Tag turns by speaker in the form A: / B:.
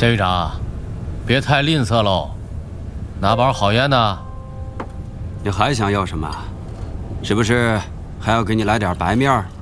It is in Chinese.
A: 监狱长，别太吝啬喽，拿包好烟呢。
B: 你还想要什么？是不是还要给你来点白面？